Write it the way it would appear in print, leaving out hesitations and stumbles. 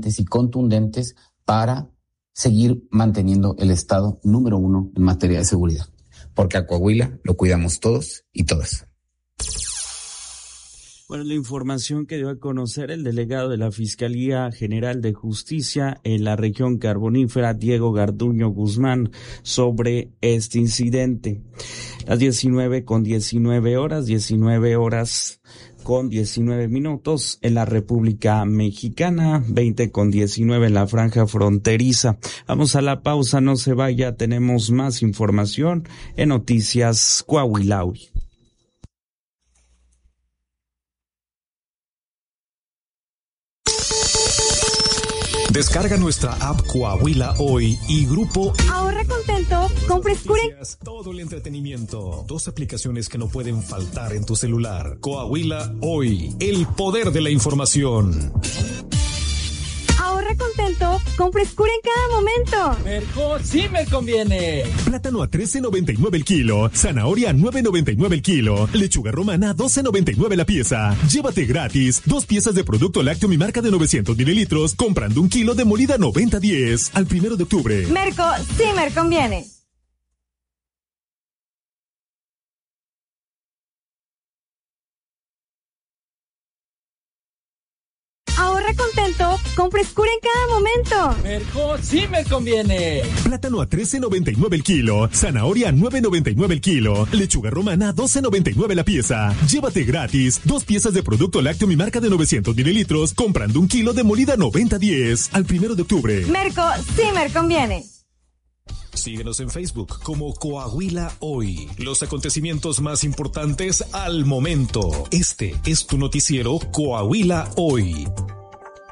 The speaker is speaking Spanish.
permanentes y contundentes para seguir manteniendo el estado número 1 en materia de seguridad. Porque a Coahuila lo cuidamos todos y todas. Bueno, la información que dio a conocer el delegado de la Fiscalía General de Justicia en la región carbonífera, Diego Garduño Guzmán, sobre este incidente. Las 19:19 horas, 19 horas con 19 minutos en la República Mexicana, 20:19 en la franja fronteriza. Vamos a la pausa, no se vaya, tenemos más información en Noticias Coahuila Hoy. Descarga nuestra app Coahuila Hoy y Grupo Ahorra contento con frescura. Todo el entretenimiento. 2 aplicaciones que no pueden faltar en tu celular. Coahuila Hoy, el poder de la información. Ahorra contento con frescura en cada momento. Merco sí me conviene. Plátano a 13.99 el kilo, zanahoria a 9.99 el kilo, lechuga romana a 12.99 la pieza. Llévate gratis 2 piezas de producto lácteo mi marca de 900 mililitros comprando 1 kilo de molida 90-10 al 1 de octubre. Merco sí me conviene. Ahorra contento con frescura en cada momento. Merco sí me conviene. Plátano a 13.99 el kilo, zanahoria a 9.99 el kilo, lechuga romana a 12.99 la pieza. Llévate gratis 2 piezas de producto lácteo mi marca de 900 mililitros comprando 1 kilo de molida 90-10 al 1 de octubre. Merco sí me conviene. Síguenos en Facebook como Coahuila Hoy. Los acontecimientos más importantes al momento. Este es tu noticiero Coahuila Hoy.